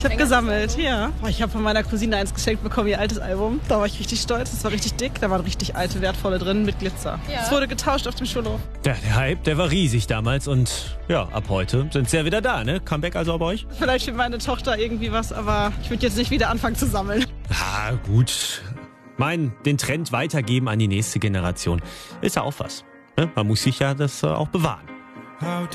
Ich habe gesammelt, ja. Ich habe von meiner Cousine eins geschenkt bekommen, ihr altes Album. Da war ich richtig stolz. Das war richtig dick. Da waren richtig alte, wertvolle drin mit Glitzer. Ja. Es wurde getauscht auf dem Schulhof. Ja, der Hype, der war riesig damals und ja, ab heute sind sie ja wieder da, ne? Comeback also bei euch? Vielleicht für meine Tochter irgendwie was, aber ich würde jetzt nicht wieder anfangen zu sammeln. Ah, gut. Den Trend weitergeben an die nächste Generation ist ja auch was. Ne? Man muss sich ja das auch bewahren.